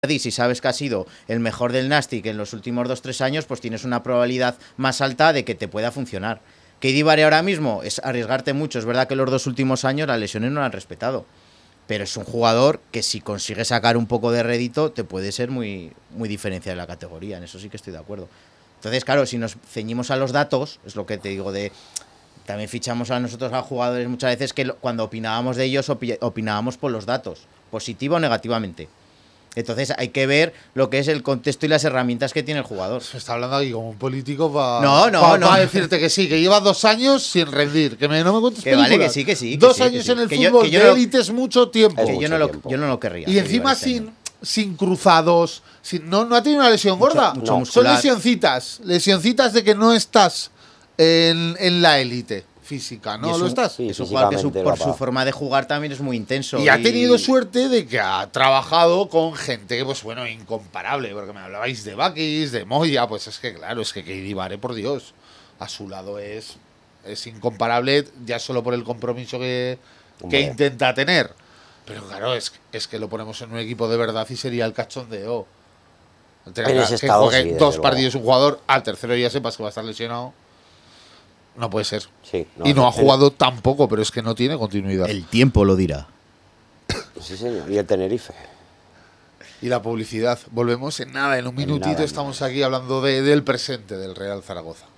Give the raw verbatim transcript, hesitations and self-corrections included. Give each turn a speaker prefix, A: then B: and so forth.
A: si sabes que ha sido el mejor del Nastic en los últimos dos tres años, pues tienes una probabilidad más alta de que te pueda funcionar. Que Ibarre ahora mismo es arriesgarte mucho. Es verdad que los dos últimos años las lesiones no lo han respetado, pero es un jugador que si consigue sacar un poco de rédito te puede ser muy, muy diferencial en la categoría. En eso sí que estoy de acuerdo. Entonces, claro, si nos ceñimos a los datos, es lo que te digo de... También fichamos a nosotros a jugadores muchas veces que cuando opinábamos de ellos opi opinábamos por los datos, positivo o negativamente. Entonces hay que ver lo que es el contexto y las herramientas que tiene el jugador.
B: Se está hablando aquí como un político para
A: no, no,
B: pa,
A: no.
B: pa decirte que sí, que lleva dos años sin rendir, que me, no me cuentes
A: que
B: películas.
A: Vale, que sí, que sí. Que
B: dos
A: sí,
B: años
A: que sí.
B: en el
A: que
B: fútbol
A: yo, que yo
B: de
A: no,
B: élite es mucho tiempo.
A: Es que yo, no lo,
C: tiempo.
A: yo no lo querría.
B: Y encima sin, sin cruzados, sin, no, no ha tenido una lesión
A: mucho,
B: gorda.
A: Mucho
B: no.
A: muscular.
B: Son lesioncitas, lesioncitas de que no estás en, en la élite física, ¿no?
A: ¿Lo
B: un,
A: estás?
C: Sí,
A: es un jugador que su, por su forma de jugar también es muy intenso.
B: Y, y ha tenido suerte de que ha trabajado con gente que, pues bueno, incomparable. Porque me hablabais de Bakis, de Moya, pues es que claro, es que Ibarre, por Dios, a su lado es, es incomparable ya solo por el compromiso que, que intenta tener. Pero claro, es, es que lo ponemos en un equipo de verdad y sería el cachondeo.
C: En ese estado,
B: que juegue
C: sí,
B: dos
C: luego.
B: partidos un jugador, al tercero ya sepas que va a estar lesionado. No puede ser.
C: Sí, no,
B: y no
C: no,
B: ha jugado el... tampoco, pero es que no tiene continuidad.
A: El tiempo lo dirá.
C: Sí, señor. Y el Tenerife.
B: Y la publicidad. Volvemos en nada, en un minutito.
C: En nada,
B: estamos aquí hablando de, del presente del Real Zaragoza.